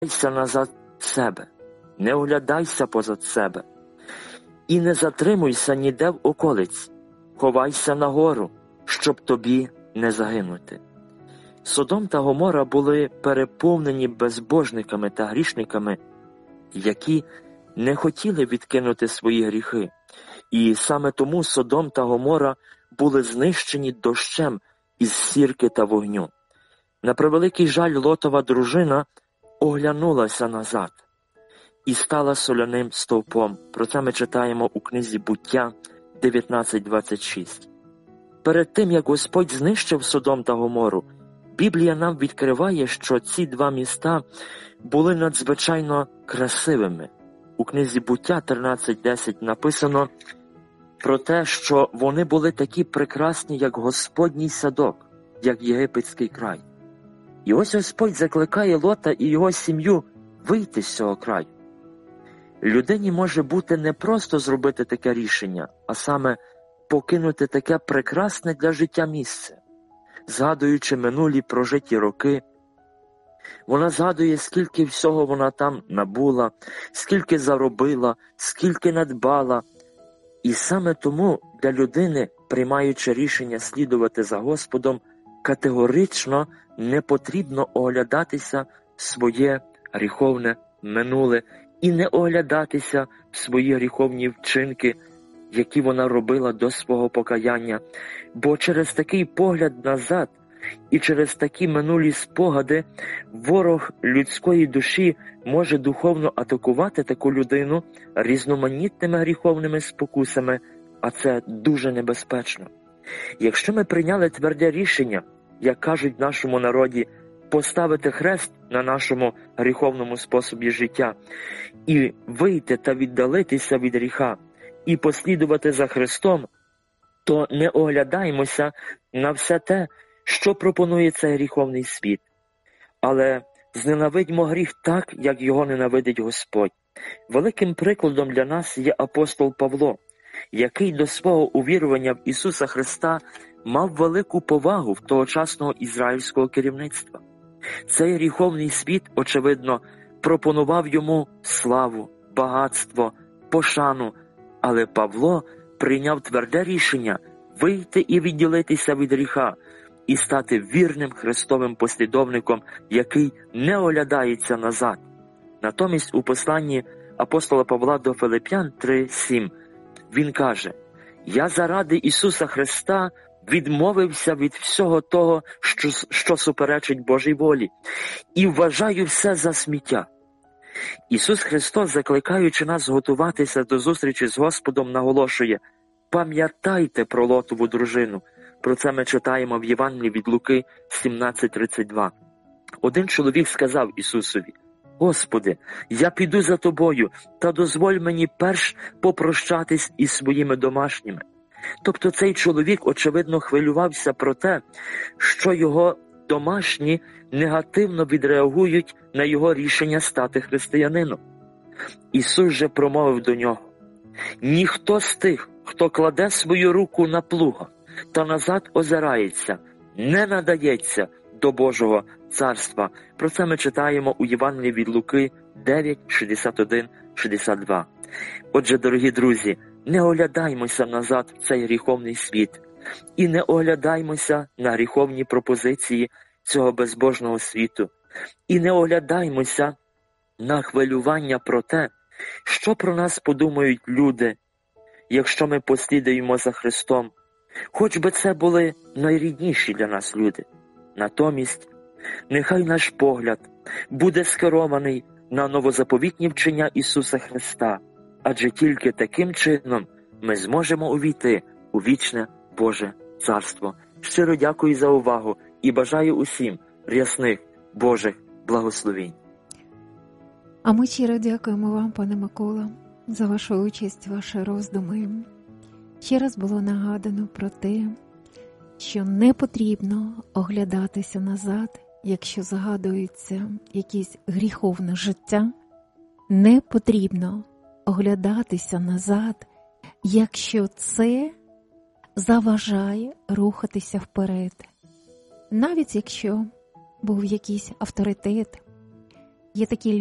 оглядайся назад себе, не оглядайся позад себе. І не затримуйся ніде в околиці, ховайся нагору, щоб тобі не загинути. Содом та Гомора були переповнені безбожниками та грішниками, які не хотіли відкинути свої гріхи. І саме тому Содом та Гомора були знищені дощем із сірки та вогню. На превеликий жаль, Лотова дружина оглянулася назад і стала соляним стовпом. Про це ми читаємо у книзі Буття 19:26. Перед тим, як Господь знищив Содом та Гомору, Біблія нам відкриває, що ці два міста були надзвичайно красивими. У книзі Буття 13:10 написано про те, що вони були такі прекрасні, як Господній садок, як єгипетський край. І ось Господь закликає Лота і його сім'ю вийти з цього краю. Людині може бути не просто зробити таке рішення, а саме покинути таке прекрасне для життя місце. Згадуючи минулі прожиті роки, вона згадує, скільки всього вона там набула, скільки заробила, скільки надбала. І саме тому для людини, приймаючи рішення слідувати за Господом, категорично не потрібно оглядатися в своє гріховне минуле і не оглядатися в свої гріховні вчинки, які вона робила до свого покаяння. Бо через такий погляд назад і через такі минулі спогади ворог людської душі може духовно атакувати таку людину різноманітними гріховними спокусами, а це дуже небезпечно. Якщо ми прийняли тверде рішення, як кажуть в нашому народі, поставити хрест на нашому гріховному способі життя і вийти та віддалитися від гріха, і послідувати за Христом, то не оглядаємося на все те, що пропонує цей гріховний світ. Але зненавидьмо гріх так, як його ненавидить Господь. Великим прикладом для нас є апостол Павло, який до свого увірування в Ісуса Христа мав велику повагу в тогочасного ізраїльського керівництва. Цей гріховний світ, очевидно, пропонував йому славу, багатство, пошану, але Павло прийняв тверде рішення вийти і відділитися від гріха і стати вірним Христовим послідовником, який не оглядається назад. Натомість у посланні апостола Павла до Филип'ян 3:7 він каже: «Я заради Ісуса Христа відмовився від всього того, що суперечить Божій волі, і вважаю все за сміття». Ісус Христос, закликаючи нас готуватися до зустрічі з Господом, наголошує: «Пам'ятайте про Лотову дружину». Про це ми читаємо в Євангелії від Луки 17:32. Один чоловік сказав Ісусові: «Господи, я піду за Тобою, та дозволь мені перш попрощатись із своїми домашніми». Тобто цей чоловік, очевидно, хвилювався про те, що його домашні негативно відреагують на його рішення стати християнином. Ісус же промовив до нього: «Ніхто з тих, хто кладе свою руку на плуга та назад озирається, не надається до Божого царства». Про це ми читаємо у Євангелії від Луки 9:61-62. Отже, дорогі друзі, не оглядаймося назад в цей гріховний світ і не оглядаймося на гріховні пропозиції цього безбожного світу. І не оглядаймося на хвилювання про те, що про нас подумають люди, якщо ми послідуємо за Христом, хоч би це були найрідніші для нас люди. Натомість, нехай наш погляд буде скерований на новозаповітні вчення Ісуса Христа, адже тільки таким чином ми зможемо увійти у вічне Боже Царство. Щиро дякую за увагу і бажаю усім рясних Божих благословінь. А ми щиро дякуємо вам, пане Микола, за вашу участь, ваші роздуми. Ще раз було нагадано про те, що не потрібно оглядатися назад, якщо згадується якесь гріховне життя. Не потрібно оглядатися назад, якщо це заважає рухатися вперед. Навіть якщо був якийсь авторитет, Є такі